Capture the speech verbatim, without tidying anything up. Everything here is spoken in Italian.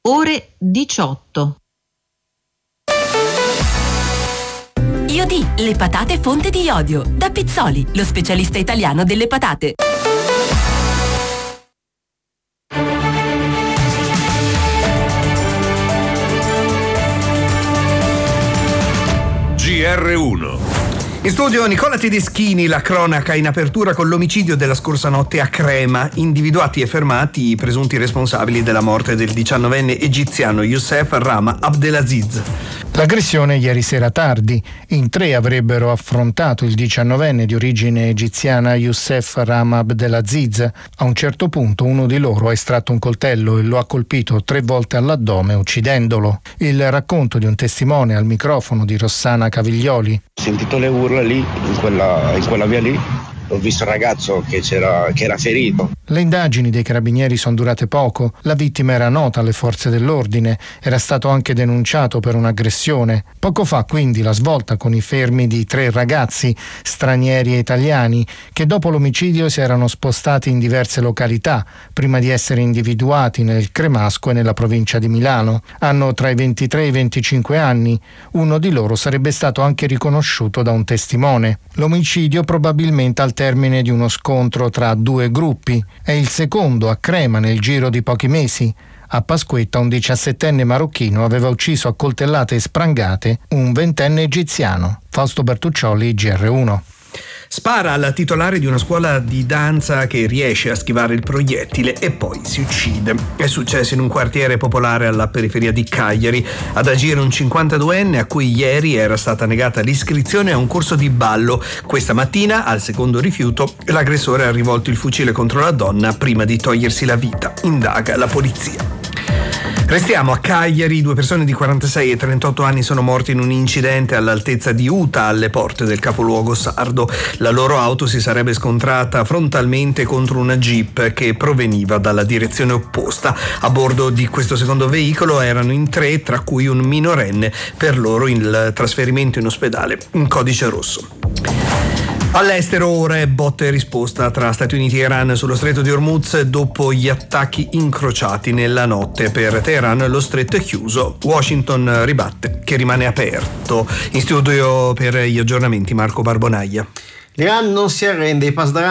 ore diciotto. Iodi, le patate fonte di iodio. Da Pizzoli, lo specialista italiano delle patate. G R uno. In studio Nicola Tedeschini, la cronaca in apertura con l'omicidio della scorsa notte a Crema. Individuati e fermati i presunti responsabili della morte del diciannovenne egiziano Youssef Rama Abdelaziz. L'aggressione ieri sera tardi. In tre avrebbero affrontato il diciannovenne di origine egiziana Youssef Rama Abdelaziz. A un certo punto uno di loro ha estratto un coltello e lo ha colpito tre volte all'addome, uccidendolo. Il racconto di un testimone al microfono di Rossana Caviglioli. Ho sentito le urla lì, in quella, in quella via lì. Ho visto il ragazzo che, c'era, che era ferito. Le indagini dei carabinieri sono durate poco. La vittima era nota alle forze dell'ordine, era stato anche denunciato per un'aggressione. Poco fa quindi la svolta con i fermi di tre ragazzi, stranieri e italiani, che dopo l'omicidio si erano spostati in diverse località, prima di essere individuati nel Cremasco e nella provincia di Milano. Hanno tra i ventitré e i venticinque anni. Uno di loro sarebbe stato anche riconosciuto da un testimone. L'omicidio probabilmente al termine di uno scontro tra due gruppi. È il secondo a Crema nel giro di pochi mesi. A Pasquetta un diciassettenne marocchino aveva ucciso a coltellate e sprangate un ventenne egiziano. Fausto Bertuccioli, G R uno. Spara alla titolare di una scuola di danza che riesce a schivare il proiettile e poi si uccide. È successo in un quartiere popolare alla periferia di Cagliari. Ad agire un cinquantaduenne a cui ieri era stata negata l'iscrizione a un corso di ballo. Questa mattina, al secondo rifiuto, l'aggressore ha rivolto il fucile contro la donna prima di togliersi la vita. Indaga la polizia. Restiamo a Cagliari. Due persone di quarantasei e trentotto anni sono morte in un incidente all'altezza di Uta, alle porte del capoluogo sardo. La loro auto si sarebbe scontrata frontalmente contro una Jeep che proveniva dalla direzione opposta. A bordo di questo secondo veicolo erano in tre, tra cui un minorenne. Per loro il trasferimento in ospedale in codice rosso. All'estero ora è botta e risposta tra Stati Uniti e Iran sullo stretto di Hormuz dopo gli attacchi incrociati nella notte. Per Teheran lo stretto è chiuso, Washington ribatte che rimane aperto. In studio per gli aggiornamenti Marco Barbonaglia. L'Iran non si arrende, i Pasdaran